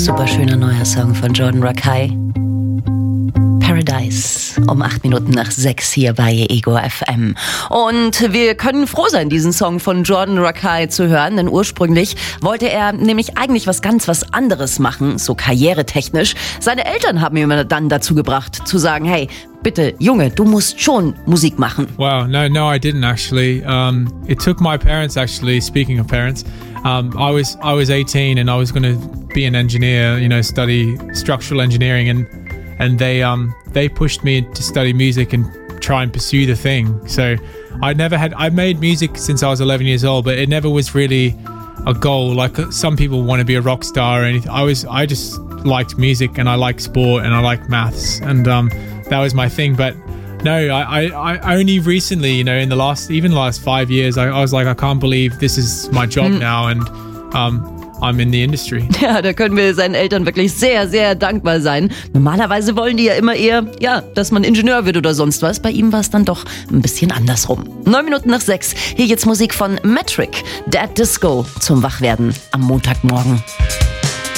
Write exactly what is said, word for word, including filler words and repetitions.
Super schöner neuer Song von Jordan Rakei. Paradise, um acht Minuten nach sechs hier bei Ego F M. Und wir können froh sein, diesen Song von Jordan Rakei zu hören, denn ursprünglich wollte er nämlich eigentlich was ganz was anderes machen, so karrieretechnisch. Seine Eltern haben ihn dann dazu gebracht, zu sagen, hey, bitte, Junge, du musst schon Musik machen. Wow, no, no, I didn't actually. Um, it took my parents actually, speaking of parents, um, I was I was eighteen and I was going to be an engineer, you know, study structural engineering, and and they um they pushed me to study music and try and pursue the thing. So I never had I made music since I was eleven years old, but it never was really a goal. Like some people want to be a rock star or anything. I was I just liked music and I liked sport and I liked maths, and um that was my thing. But no, I, I, I only recently, you know, in the last even the last five years, I, I was like, I can't believe this is my job mm. now, and um I'm in the industry. Ja, da können wir seinen Eltern wirklich sehr, sehr dankbar sein. Normalerweise wollen die ja immer eher, ja, dass man Ingenieur wird oder sonst was. Bei ihm war es dann doch ein bisschen andersrum. Neun Minuten nach sechs. Hier jetzt Musik von Metric, Dead Disco zum Wachwerden am Montagmorgen.